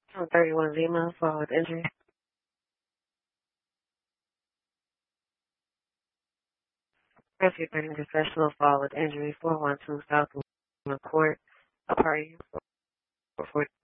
31 Lima, fall with injury. Rescue 30 professional, fall with injury, 412 South Lima Court. A party for